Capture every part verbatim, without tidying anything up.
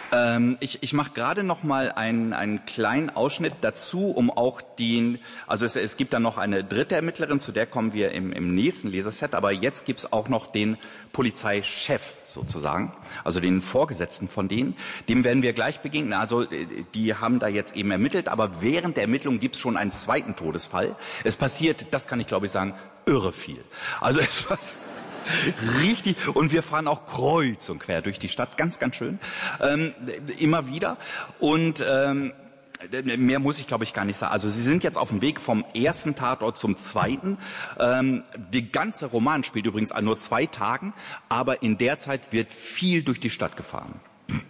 Ähm, ich ich mache gerade noch mal einen, einen kleinen Ausschnitt dazu, um auch den, also es, es gibt dann noch eine dritte Ermittlerin, zu der kommen wir im, im nächsten Leserset, aber jetzt gibt es auch noch den Polizeichef sozusagen, also den Vorgesetzten von denen. Dem werden wir gleich begegnen. Also die haben da jetzt eben ermittelt, aber während der Ermittlung gibt es schon einen zweiten Todesfall. Es passiert, das kann ich glaube ich sagen, irre viel. Also es passiert richtig, und wir fahren auch kreuz und quer durch die Stadt, ganz, ganz schön, ähm, immer wieder. Und ähm, mehr muss ich, glaube ich, gar nicht sagen. Also Sie sind jetzt auf dem Weg vom ersten Tatort zum zweiten. Ähm, die ganze Roman spielt übrigens an nur zwei Tagen, aber in der Zeit wird viel durch die Stadt gefahren.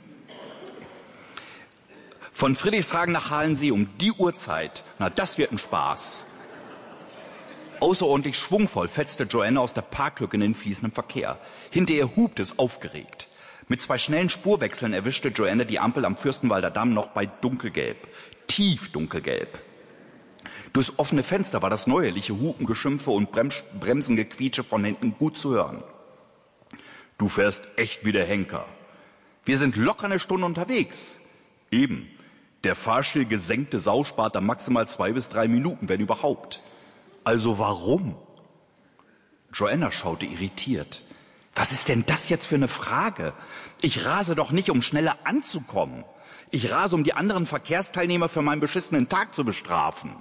Von Friedrichshagen nach Halensee um die Uhrzeit, na, das wird ein Spaß. Außerordentlich schwungvoll fetzte Joanna aus der Parklücke in den fließenden Verkehr. Hinter ihr hupte es aufgeregt. Mit zwei schnellen Spurwechseln erwischte Joanna die Ampel am Fürstenwalder Damm noch bei dunkelgelb. Tief dunkelgelb. Durchs offene Fenster war das neuerliche Hupengeschimpfe und Brems Bremsengequietsche von hinten gut zu hören. Du fährst echt wie der Henker. Wir sind locker eine Stunde unterwegs. Eben. Der Fahrstuhl gesenkte Sau spart da maximal zwei bis drei Minuten, wenn überhaupt. Also warum? Joanna schaute irritiert. Was ist denn das jetzt für eine Frage? Ich rase doch nicht, um schneller anzukommen. Ich rase, um die anderen Verkehrsteilnehmer für meinen beschissenen Tag zu bestrafen.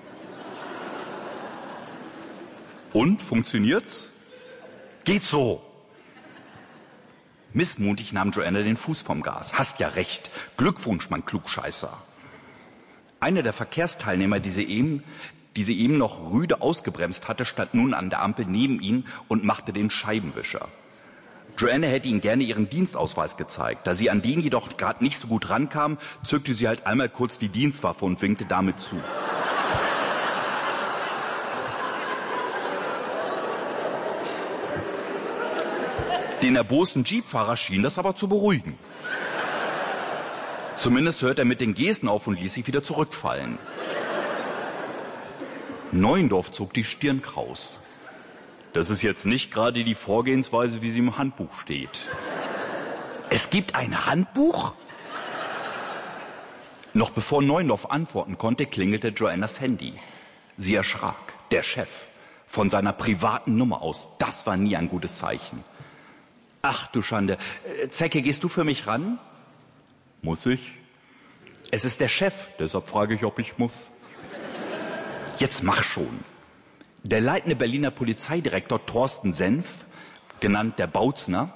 Und, funktioniert's? Geht so. Missmutig nahm Joanna den Fuß vom Gas. Hast ja recht. Glückwunsch, mein Klugscheißer. Einer der Verkehrsteilnehmer, die sie eben die sie eben noch rüde ausgebremst hatte, stand nun an der Ampel neben ihn und machte den Scheibenwischer. Joanna hätte ihm gerne ihren Dienstausweis gezeigt. Da sie an den jedoch gerade nicht so gut rankam, zückte sie halt einmal kurz die Dienstwaffe und winkte damit zu. Den erbosten Jeepfahrer schien das aber zu beruhigen. Zumindest hörte er mit den Gesten auf und ließ sich wieder zurückfallen. Neuendorf zog die Stirn kraus. Das ist jetzt nicht gerade die Vorgehensweise, wie sie im Handbuch steht. Es gibt ein Handbuch? Noch bevor Neuendorf antworten konnte, klingelte Joannas Handy. Sie erschrak. Der Chef. Von seiner privaten Nummer aus. Das war nie ein gutes Zeichen. Ach du Schande. Zecke, gehst du für mich ran? Muss ich? Es ist der Chef, deshalb frage ich, ob ich muss. Jetzt mach schon. Der leitende Berliner Polizeidirektor Thorsten Senf, genannt der Bautzner,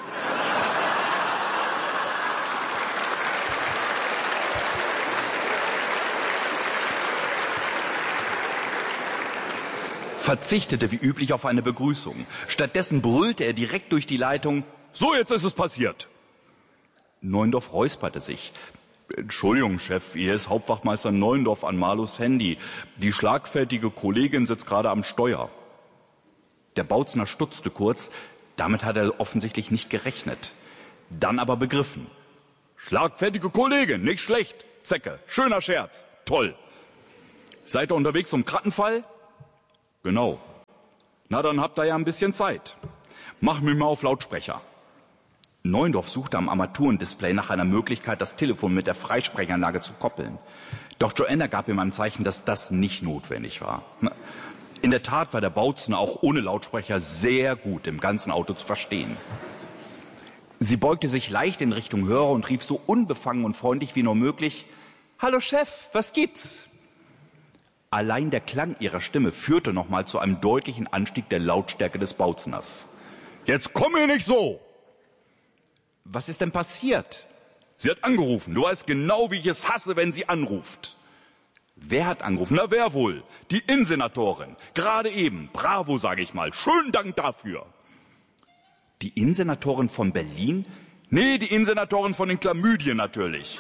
verzichtete wie üblich auf eine Begrüßung. Stattdessen brüllte er direkt durch die Leitung, so, jetzt ist es passiert. Neuendorf räusperte sich. Entschuldigung, Chef, hier ist Hauptwachtmeister Neuendorf an Marlos Handy. Die schlagfertige Kollegin sitzt gerade am Steuer. Der Bautzner stutzte kurz. Damit hat er offensichtlich nicht gerechnet. Dann aber begriffen. Schlagfertige Kollegin, nicht schlecht. Zecke, schöner Scherz. Toll. Seid ihr unterwegs zum Krattenfall? Genau. Na, dann habt ihr ja ein bisschen Zeit. Mach mich mal auf Lautsprecher. Neuendorf suchte am Armaturendisplay nach einer Möglichkeit, das Telefon mit der Freisprechanlage zu koppeln. Doch Joanna gab ihm ein Zeichen, dass das nicht notwendig war. In der Tat war der Bautzner auch ohne Lautsprecher sehr gut im ganzen Auto zu verstehen. Sie beugte sich leicht in Richtung Hörer und rief so unbefangen und freundlich wie nur möglich, »Hallo Chef, was gibt's?« Allein der Klang ihrer Stimme führte nochmal zu einem deutlichen Anstieg der Lautstärke des Bautzners. »Jetzt komm mir nicht so!« Was ist denn passiert? Sie hat angerufen. Du weißt genau, wie ich es hasse, wenn sie anruft. Wer hat angerufen? Na, wer wohl? Die Innensenatorin. Gerade eben. Bravo, sage ich mal. Schönen Dank dafür. Die Innensenatorin von Berlin? Nee, die Innensenatorin von den Chlamydien natürlich.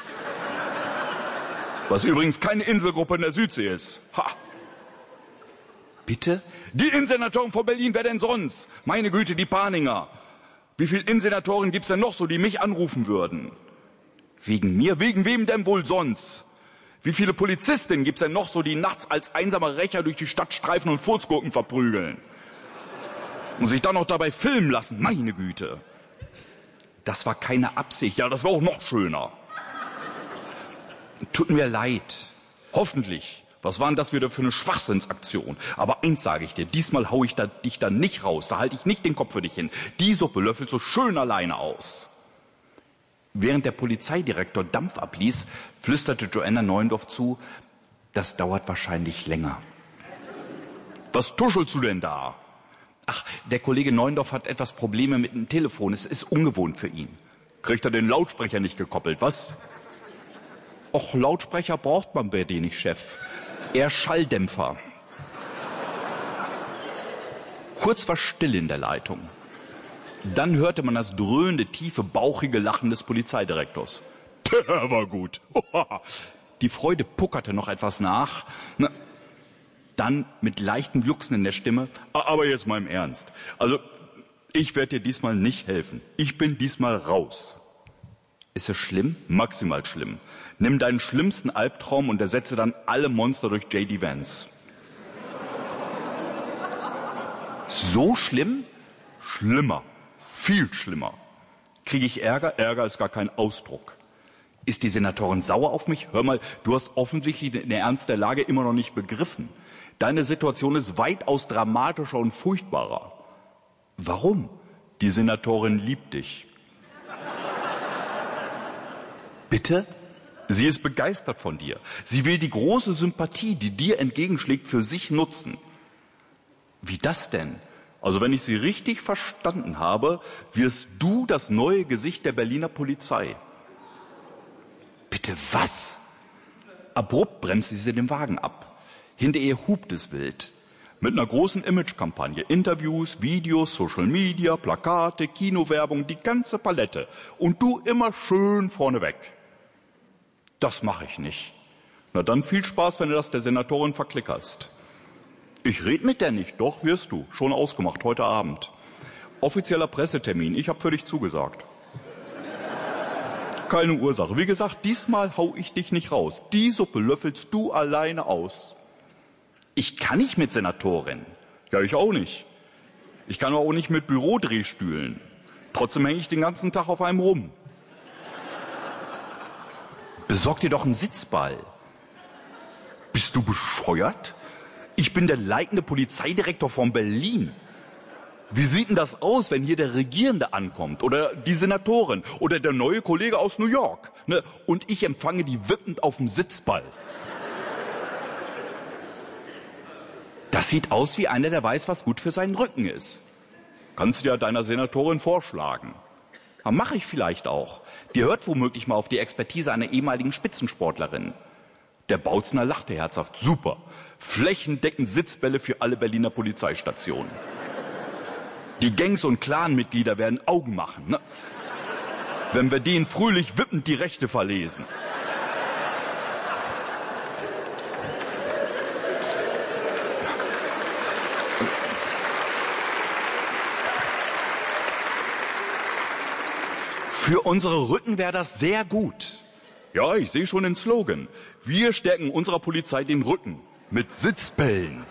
Was übrigens keine Inselgruppe in der Südsee ist. Ha! Bitte? Die Innensenatorin von Berlin, wer denn sonst? Meine Güte, die Paninger. Wie viele Innensenatoren gibt's denn noch so, die mich anrufen würden? Wegen mir? Wegen wem denn wohl sonst? Wie viele Polizistinnen gibt's denn noch so, die nachts als einsame Rächer durch die Stadt streifen und Furzgurken verprügeln? Und sich dann noch dabei filmen lassen, meine Güte. Das war keine Absicht. Ja, das war auch noch schöner. Tut mir leid. Hoffentlich. Was war denn das wieder für eine Schwachsinnsaktion? Aber eins sage ich dir, diesmal hau ich da, dich da nicht raus. Da halte ich nicht den Kopf für dich hin. Die Suppe löffelst du schön alleine aus. Während der Polizeidirektor Dampf abließ, flüsterte Joanna Neuendorf zu, das dauert wahrscheinlich länger. Was tuschelst du denn da? Ach, der Kollege Neuendorf hat etwas Probleme mit dem Telefon. Es ist ungewohnt für ihn. Kriegt er den Lautsprecher nicht gekoppelt, was? Och, Lautsprecher braucht man bei dir nicht, Chef. Eher Schalldämpfer. Kurz war Stille in der Leitung. Dann hörte man das dröhnende, tiefe, bauchige Lachen des Polizeidirektors. Der war gut. Die Freude puckerte noch etwas nach. Na, dann mit leichtem Glucksen in der Stimme. Aber jetzt mal im Ernst. Also, ich werde dir diesmal nicht helfen. Ich bin diesmal raus. Ist es schlimm? Maximal schlimm. Nimm deinen schlimmsten Albtraum und ersetze dann alle Monster durch J D Vance. So schlimm? Schlimmer. Viel schlimmer. Kriege ich Ärger? Ärger ist gar kein Ausdruck. Ist die Senatorin sauer auf mich? Hör mal, du hast offensichtlich den Ernst der Lage immer noch nicht begriffen. Deine Situation ist weitaus dramatischer und furchtbarer. Warum? Die Senatorin liebt dich. Bitte? Sie ist begeistert von dir. Sie will die große Sympathie, die dir entgegenschlägt, für sich nutzen. Wie das denn? Also wenn ich Sie richtig verstanden habe, wirst du das neue Gesicht der Berliner Polizei. Bitte was? Abrupt bremste sie den Wagen ab. Hinter ihr hupt es wild. Mit einer großen Imagekampagne. Interviews, Videos, Social Media, Plakate, Kinowerbung, die ganze Palette. Und du immer schön vorneweg. Das mache ich nicht. Na dann viel Spaß, wenn du das der Senatorin verklickerst. Ich red mit der nicht. Doch, wirst du. Schon ausgemacht, heute Abend. Offizieller Pressetermin. Ich habe für dich zugesagt. Keine Ursache. Wie gesagt, diesmal hau ich dich nicht raus. Die Suppe löffelst du alleine aus. Ich kann nicht mit Senatorin. Ja, ich auch nicht. Ich kann auch nicht mit Bürodrehstühlen. Trotzdem hänge ich den ganzen Tag auf einem rum. Besorg dir doch einen Sitzball. Bist du bescheuert? Ich bin der leitende Polizeidirektor von Berlin. Wie sieht denn das aus, wenn hier der Regierende ankommt oder die Senatorin oder der neue Kollege aus New York? Ne? Und ich empfange die wippend auf dem Sitzball. Das sieht aus wie einer, der weiß, was gut für seinen Rücken ist. Kannst du ja deiner Senatorin vorschlagen. Aber mache ich vielleicht auch. Die hört womöglich mal auf die Expertise einer ehemaligen Spitzensportlerin. Der Bautzner lachte herzhaft. Super. Flächendeckend Sitzbälle für alle Berliner Polizeistationen. Die Gangs- und Clanmitglieder werden Augen machen, ne? Wenn wir denen fröhlich wippend die Rechte verlesen. Für unsere Rücken wäre das sehr gut. Ja, ich sehe schon den Slogan. Wir stärken unserer Polizei den Rücken mit Sitzbällen.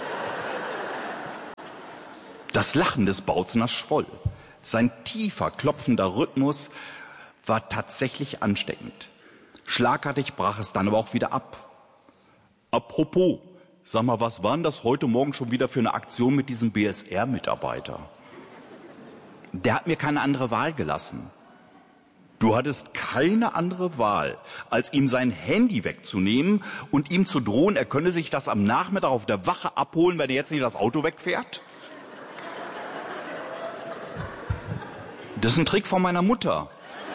Das Lachen des Bautzners schwoll. Sein tiefer, klopfender Rhythmus war tatsächlich ansteckend. Schlagartig brach es dann aber auch wieder ab. Apropos, sag mal, was war denn das heute Morgen schon wieder für eine Aktion mit diesem B S R-Mitarbeiter? Der hat mir keine andere Wahl gelassen. Du hattest keine andere Wahl, als ihm sein Handy wegzunehmen und ihm zu drohen, er könne sich das am Nachmittag auf der Wache abholen, wenn er jetzt nicht das Auto wegfährt? Das ist ein Trick von meiner Mutter.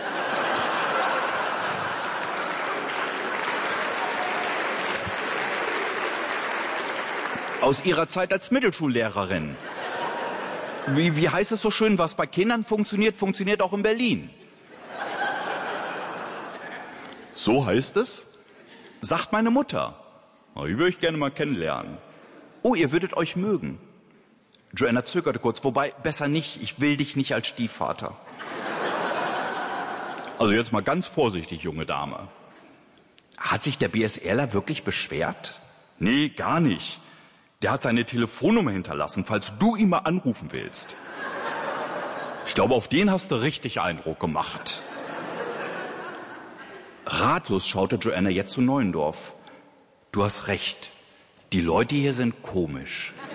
Aus ihrer Zeit als Mittelschullehrerin. Wie, wie heißt es so schön, was bei Kindern funktioniert, funktioniert auch in Berlin. So heißt es, sagt meine Mutter. Oh, die würde ich gerne mal kennenlernen. Oh, ihr würdet euch mögen. Joanna zögerte kurz, wobei, besser nicht, ich will dich nicht als Stiefvater. Also jetzt mal ganz vorsichtig, junge Dame. Hat sich der BSRler wirklich beschwert? Nee, gar nicht. Der hat seine Telefonnummer hinterlassen, falls du ihn mal anrufen willst. Ich glaube, auf den hast du richtig Eindruck gemacht. Ratlos schaute Joanna jetzt zu Neuendorf. Du hast recht. Die Leute hier sind komisch.